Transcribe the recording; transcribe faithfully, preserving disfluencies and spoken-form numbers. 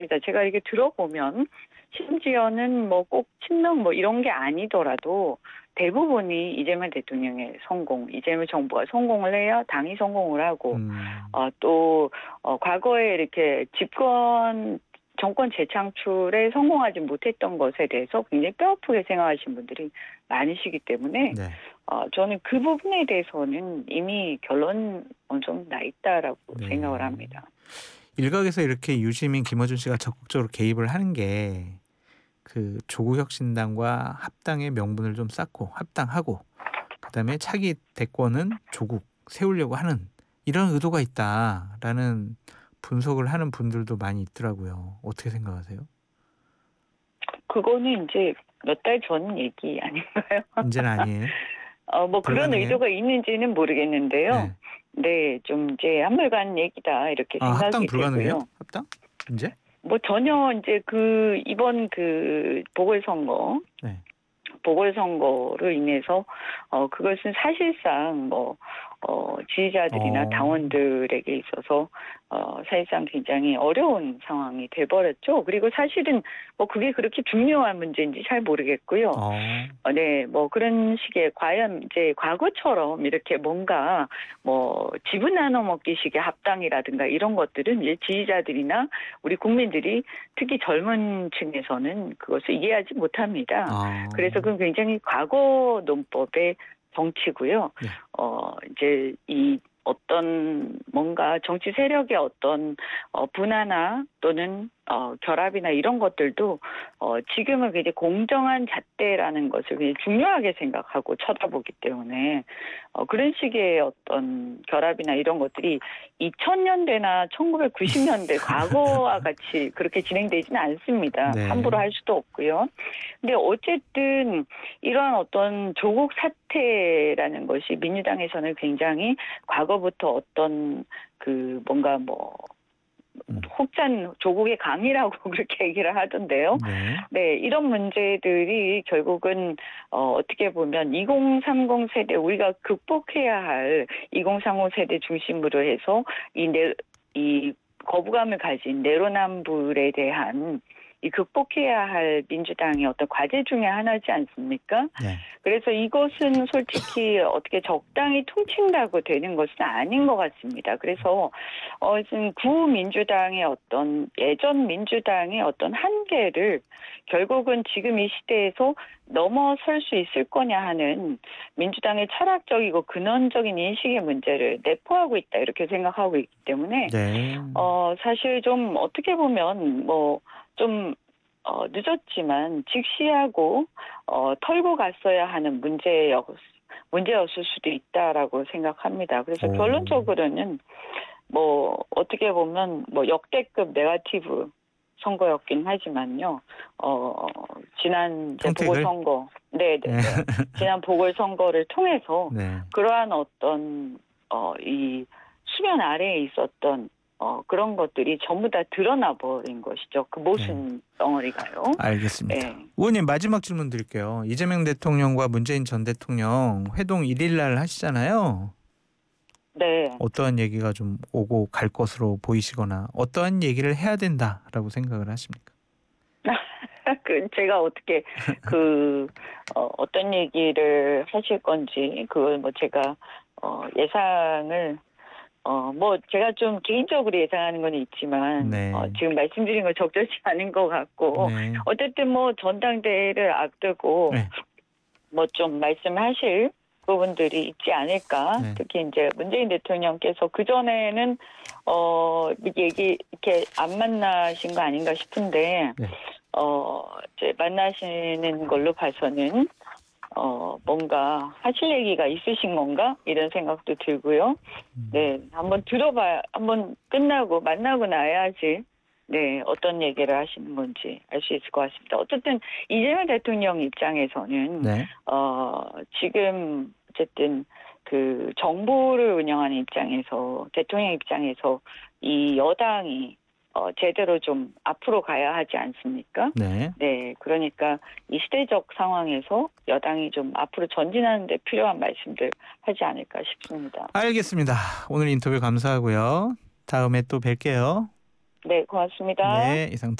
제가 이게 들어보면 심지어는 뭐 꼭 친명 뭐 이런 게 아니더라도 대부분이 이재명 대통령의 성공, 이재명 정부가 성공을 해야 당이 성공을 하고 음. 어, 또 어, 과거에 이렇게 집권 정권 재창출에 성공하지 못했던 것에 대해서 굉장히 뼈아프게 생각하시는 분들이 많으시기 때문에 네. 어, 저는 그 부분에 대해서는 이미 결론 어느 정도 나 있다라고 네. 생각을 합니다. 일각에서 이렇게 유시민, 김어준 씨가 적극적으로 개입을 하는 게 그 조국혁신당과 합당의 명분을 좀 쌓고 합당하고 그다음에 차기 대권은 조국 세우려고 하는 이런 의도가 있다라는 분석을 하는 분들도 많이 있더라고요. 어떻게 생각하세요? 그거는 이제 몇 달 전 얘기 아닌가요? 이제는 아니에요? 어, 뭐 그런 불가능해요? 의도가 있는지는 모르겠는데요. 네. 네, 좀 이제 한물간 얘기다 이렇게 아, 합당 생각이 불가능해요? 되고요. 합당? 이제? 뭐 전혀 이제 그 이번 그 보궐선거 네. 보궐선거로 인해서 어 그것은 사실상 뭐 어 지지자들이나 어. 당원들에게 있어서 어 사실상 굉장히 어려운 상황이 돼버렸죠. 그리고 사실은 뭐 그게 그렇게 중요한 문제인지 잘 모르겠고요. 어. 어, 네, 뭐 그런 식의 과연 이제 과거처럼 이렇게 뭔가 뭐 지분 나눠 먹기식의 합당이라든가 이런 것들은 이제 지지자들이나 우리 국민들이 특히 젊은 층에서는 그것을 이해하지 못합니다. 아. 그래서 그건 굉장히 과거 논법의 정치고요. 네. 어 이제 이 어떤 뭔가 정치 세력의 어떤 어 분화나 또는 어 결합이나 이런 것들도 어 지금은 굉장히 공정한 잣대라는 것을 굉장히 중요하게 생각하고 쳐다보기 때문에 어 그런 식의 어떤 결합이나 이런 것들이 이천 년대나 천구백구십 년대 과거와 같이 그렇게 진행되지는 않습니다. 네. 함부로 할 수도 없고요. 근데 어쨌든 이러한 어떤 조국 사태라는 것이 민주당에서는 굉장히 과거부터 어떤 그 뭔가 뭐 음. 혹잔 조국의 강이라고 그렇게 얘기를 하던데요. 네. 네, 이런 문제들이 결국은 어, 어떻게 보면 이공삼공 세대 우리가 극복해야 할 이공삼공 세대 중심으로 해서 이, 내, 이 거부감을 가진 내로남불에 대한 이 극복해야 할 민주당의 어떤 과제 중에 하나지 않습니까? 네. 그래서 이것은 솔직히 어떻게 적당히 퉁친다고 되는 것은 아닌 것 같습니다. 그래서 어, 지금 구민주당의 어떤 예전 민주당의 어떤 한계를 결국은 지금 이 시대에서 넘어설 수 있을 거냐 하는 민주당의 철학적이고 근원적인 인식의 문제를 내포하고 있다 이렇게 생각하고 있기 때문에 네. 어, 사실 좀 어떻게 보면 뭐 좀 어, 늦었지만 직시하고 어, 털고 갔어야 하는 문제였, 문제였을 수도 있다라고 생각합니다. 그래서 오. 결론적으로는 뭐 어떻게 보면 뭐 역대급 네거티브 선거였긴 하지만요. 어, 지난 이제 평택을? 보궐선거, 네, 네, 네. 지난 보궐선거를 통해서 네. 그러한 어떤 어, 이 수면 아래에 있었던 어, 그런 것들이 전부 다 드러나 버린 것이죠. 그 모순 덩어리가요. 알겠습니다. 네. 의원님 마지막 질문 드릴게요. 이재명 대통령과 문재인 전 대통령 회동 일 일 날 하시잖아요. 네. 어떠한 얘기가 좀 오고 갈 것으로 보이시거나 어떠한 얘기를 해야 된다라고 생각을 하십니까? 그 제가 어떻게 그 어, 어떤 얘기를 하실 건지 그걸 뭐 제가 어, 예상을 어, 뭐 제가 좀 개인적으로 예상하는 건 있지만 네. 어, 지금 말씀드린 건 적절치 않은 것 같고 네. 어쨌든 뭐 전당대회를 앞두고 네. 뭐 좀 말씀하실 부분들이 있지 않을까. 네. 특히 이제 문재인 대통령께서 그 전에는 어 얘기 이렇게 안 만나신 거 아닌가 싶은데 네. 어 이제 만나시는 걸로 봐서는 어 뭔가 하실 얘기가 있으신 건가 이런 생각도 들고요. 네, 한번 들어봐, 한번 끝나고 만나고 나야지. 네, 어떤 얘기를 하시는 건지 알 수 있을 것 같습니다. 어쨌든 이재명 대통령 입장에서는 네. 어 지금 어쨌든 그 정부를 운영하는 입장에서 대통령 입장에서 이 여당이 어 제대로 좀 앞으로 가야 하지 않습니까? 네. 네, 그러니까 이 시대적 상황에서 여당이 좀 앞으로 전진하는 데 필요한 말씀들 하지 않을까 싶습니다. 알겠습니다. 오늘 인터뷰 감사하고요. 다음에 또 뵐게요. 네, 고맙습니다. 네, 이상